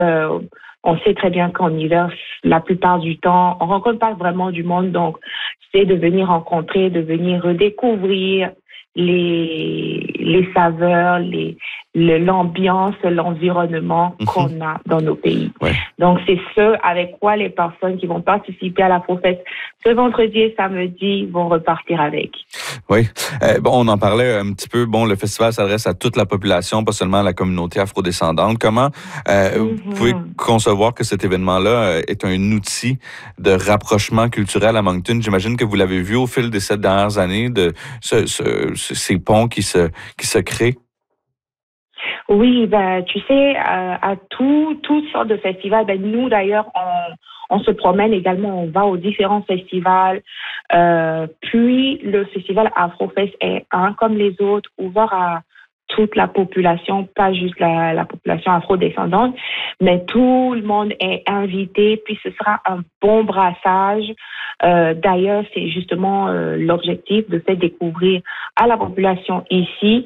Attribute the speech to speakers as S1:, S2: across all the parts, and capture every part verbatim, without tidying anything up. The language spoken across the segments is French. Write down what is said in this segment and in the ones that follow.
S1: Euh, on sait très bien qu'en hiver, la plupart du temps, on rencontre pas vraiment du monde. Donc, c'est de venir rencontrer, de venir redécouvrir les, les saveurs, les, le- l'ambiance, l'environnement
S2: Mhm.
S1: qu'on a dans nos pays.
S2: Ouais.
S1: Donc, c'est ce avec quoi les personnes qui vont participer à l'Afrofest ce vendredi et samedi vont repartir avec.
S2: Oui. Euh, bon, on en parlait un petit peu. Bon, le festival s'adresse à toute la population, pas seulement à la communauté afrodescendante. Comment euh, vous pouvez
S1: Mhm.
S2: concevoir que cet événement-là euh, est un outil de rapprochement culturel à Moncton? J'imagine que vous l'avez vu au fil des sept dernières années, de ce, ce- ce- ces ponts qui se, qui se créent.
S1: Oui, ben, tu sais, à, à tout, toutes sortes de festivals. Ben, nous, d'ailleurs, on, on se promène également, on va aux différents festivals. Euh, puis, le festival Afrofest est un comme les autres, ouvert à toute la population, pas juste la, la population afrodescendante, mais tout le monde est invité. Puis, ce sera un bon brassage. Euh, d'ailleurs, c'est justement euh, l'objectif de faire découvrir à la population ici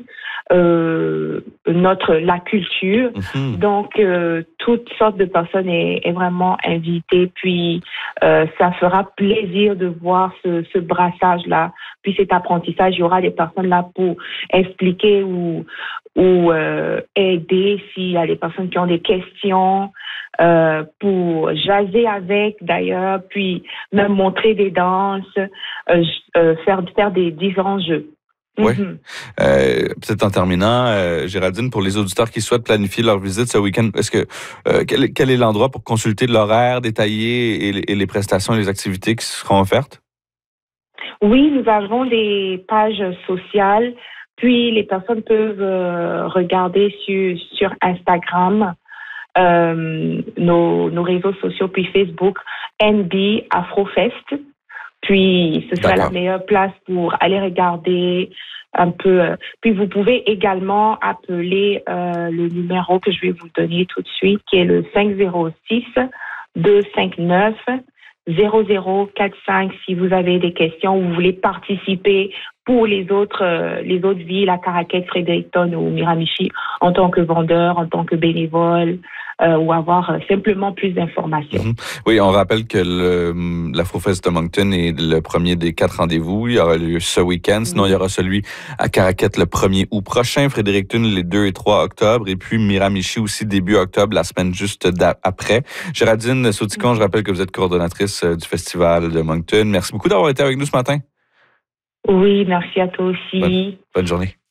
S1: euh, notre la culture.
S2: Mhm.
S1: Donc, euh, toutes sortes de personnes est, est vraiment invitées. Puis, euh, ça fera plaisir de voir ce, ce brassage-là. Puis, cet apprentissage, il y aura des personnes là pour expliquer ou, ou euh, aider s'il y a des personnes qui ont des questions, euh, pour jaser avec d'ailleurs, puis même montrer des danses, euh, euh, faire, faire des différents jeux.
S2: Oui.
S1: Mhm.
S2: Euh, peut-être en terminant, euh, Géraldine, pour les auditeurs qui souhaitent planifier leur visite ce week-end, est-ce que euh, quel, quel est l'endroit pour consulter l'horaire détaillé et les, et les prestations et les activités qui seront offertes?
S1: Oui, nous avons des pages sociales, puis les personnes peuvent euh, regarder sur, sur Instagram, euh, nos, nos réseaux sociaux, puis Facebook, N B Afrofest. Puis ce serait la
S2: D'accord.
S1: meilleure place pour aller regarder un peu. euh, Puis vous pouvez également appeler euh, le numéro que je vais vous donner tout de suite, qui est le cinq zéro six, deux cinq neuf, zéro zéro quatre cinq si vous avez des questions ou vous voulez participer pour les autres euh, les autres villes, à Caraquet, Fredericton ou Miramichi, en tant que vendeur, en tant que bénévole, euh, ou avoir euh, simplement plus d'informations.
S2: Mhm. Oui, on rappelle que le, l'Afrofest de Moncton est le premier des quatre rendez-vous. Il y aura lieu ce week-end. Sinon, il y aura celui à Caraquet le premier août prochain, Fredericton les deux et trois octobre, et puis Miramichi aussi début octobre, la semaine juste après. Géraldine Sauticon, je rappelle que vous êtes coordonnatrice euh, du Festival de Moncton. Merci beaucoup d'avoir été avec nous ce matin.
S1: Oui, merci à toi
S2: Bonne,
S1: aussi.
S2: bonne journée.